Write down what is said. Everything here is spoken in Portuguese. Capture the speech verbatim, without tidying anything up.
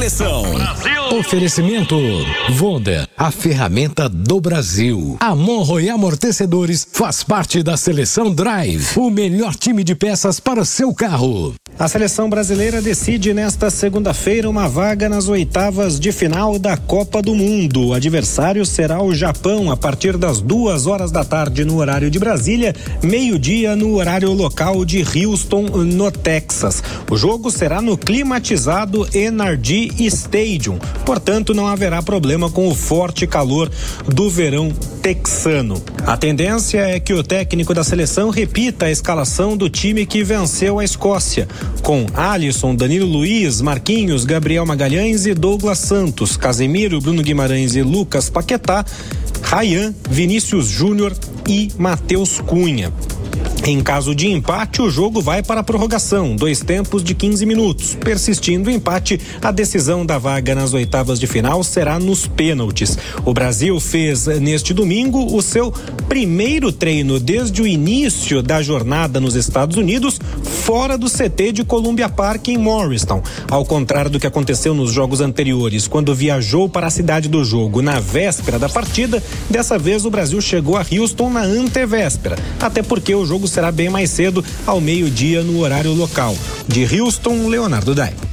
seleção. Brasil. Oferecimento Vonda, a ferramenta do Brasil. A Monroe Amortecedores faz parte da Seleção Drive, o melhor time de peças para seu carro. A seleção brasileira decide nesta segunda-feira uma vaga nas oitavas de final da Copa do Mundo. O adversário será o Japão a partir das duas horas da tarde no horário de Brasília, meio-dia no horário local de Houston, no Texas. O jogo será no climatizado N R G Stadium, portanto não haverá problema com o forte calor do verão texano. A tendência é que o técnico da seleção repita a escalação do time que venceu a Escócia, com Alisson, Danilo Luiz, Marquinhos, Gabriel Magalhães e Douglas Santos, Casemiro, Bruno Guimarães e Lucas Paquetá, Ryan, Vinícius Júnior e Matheus Cunha. Em caso de empate, o jogo vai para a prorrogação, dois tempos de quinze minutos. Persistindo o empate, a decisão da vaga nas oitavas de final será nos pênaltis. O Brasil fez neste domingo o seu primeiro treino desde o início da jornada nos Estados Unidos, fora do C T de Columbia Park em Morristown. Ao contrário do que aconteceu nos jogos anteriores, quando viajou para a cidade do jogo na véspera da partida, dessa vez o Brasil chegou a Houston na antevéspera, até porque o jogo será bem mais cedo, ao meio-dia no horário local. De Houston, Leonardo Dai.